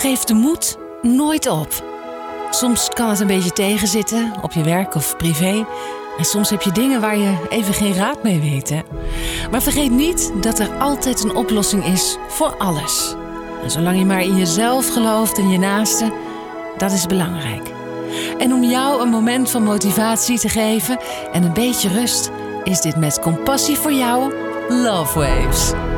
Geef de moed nooit op. Soms kan het een beetje tegenzitten, op je werk of privé. En soms heb je dingen waar je even geen raad mee weet, hè? Maar vergeet niet dat er altijd een oplossing is voor alles. En zolang je maar in jezelf gelooft en je naaste, dat is belangrijk. En om jou een moment van motivatie te geven en een beetje rust, is dit met compassie voor jou Love Waves.